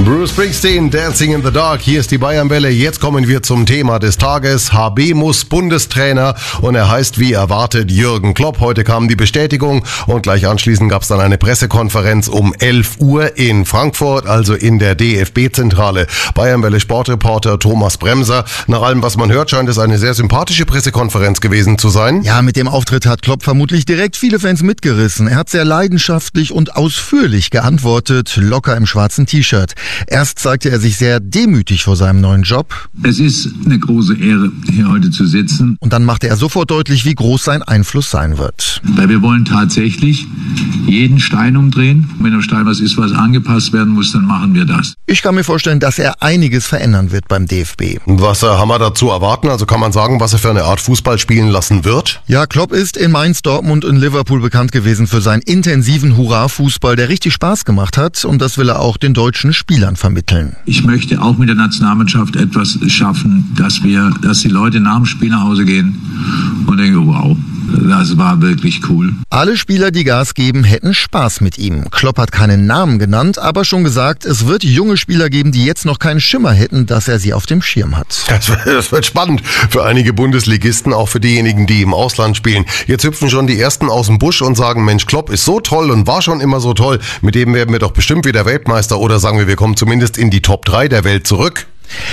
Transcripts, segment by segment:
Bruce Springsteen, Dancing in the Dark. Hier ist die Bayernwelle. Jetzt kommen wir zum Thema des Tages. HB muss Bundestrainer und er heißt wie erwartet Jürgen Klopp. Heute kam die Bestätigung und gleich anschließend gab es dann eine Pressekonferenz um 11 Uhr in Frankfurt, also in der DFB-Zentrale. Bayernwelle Sportreporter Thomas Bremser. Nach allem, was man hört, scheint es eine sehr sympathische Pressekonferenz gewesen zu sein. Ja, mit dem Auftritt hat Klopp vermutlich direkt viele Fans mitgerissen. Er hat sehr leidenschaftlich und ausführlich geantwortet, locker im schwarzen T-Shirt. Erst zeigte er sich sehr demütig vor seinem neuen Job. Es ist eine große Ehre, hier heute zu sitzen. Und dann machte er sofort deutlich, wie groß sein Einfluss sein wird. Weil wir wollen tatsächlich jeden Stein umdrehen. Wenn am Stein was ist, was angepasst werden muss, dann machen wir das. Ich kann mir vorstellen, dass er einiges verändern wird beim DFB. Was haben wir dazu erwarten? Also kann man sagen, was er für eine Art Fußball spielen lassen wird? Ja, Klopp ist in Mainz, Dortmund und Liverpool bekannt gewesen für seinen intensiven Hurra-Fußball, der richtig Spaß gemacht hat. Und das will er auch den deutschen Spielern vermitteln. Ich möchte auch mit der Nationalmannschaft etwas schaffen, dass die Leute nach dem Spiel nach Hause gehen und denken, wow, das war wirklich cool. Alle Spieler, die Gas geben, hätten Spaß mit ihm. Klopp hat keinen Namen genannt, aber schon gesagt, es wird junge Spieler geben, die jetzt noch keinen Schimmer hätten, dass er sie auf dem Schirm hat. Das wird spannend für einige Bundesligisten, auch für diejenigen, die im Ausland spielen. Jetzt hüpfen schon die Ersten aus dem Busch und sagen, Mensch, Klopp ist so toll und war schon immer so toll. Mit dem werden wir doch bestimmt wieder Weltmeister oder sagen wir kommen zumindest in die Top 3 der Welt zurück.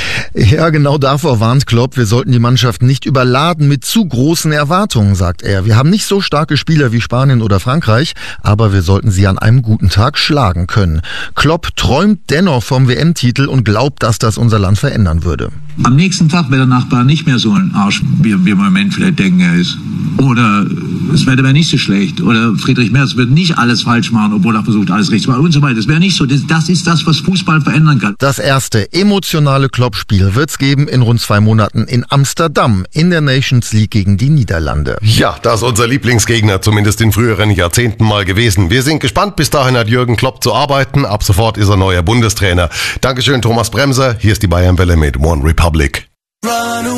Ja, genau davor warnt Klopp, wir sollten die Mannschaft nicht überladen mit zu großen Erwartungen, sagt er. Wir haben nicht so starke Spieler wie Spanien oder Frankreich, aber wir sollten sie an einem guten Tag schlagen können. Klopp träumt dennoch vom WM-Titel und glaubt, dass das unser Land verändern würde. Am nächsten Tag wäre der Nachbar nicht mehr so ein Arsch, wie wir im Moment vielleicht denken, er ist. Oder das Wetter wäre nicht so schlecht. Oder Friedrich Merz wird nicht alles falsch machen, obwohl er versucht, alles richtig zu machen und so weiter. Das wäre nicht so. Das ist das, was Fußball verändern kann. Das erste emotionale Klopp-Spiel wird's geben in rund 2 Monaten in Amsterdam in der Nations League gegen die Niederlande. Ja, das ist unser Lieblingsgegner, zumindest in früheren Jahrzehnten mal gewesen. Wir sind gespannt. Bis dahin hat Jürgen Klopp zu arbeiten. Ab sofort ist er neuer Bundestrainer. Dankeschön, Thomas Bremser. Hier ist die Bayernwelle mit One Republic.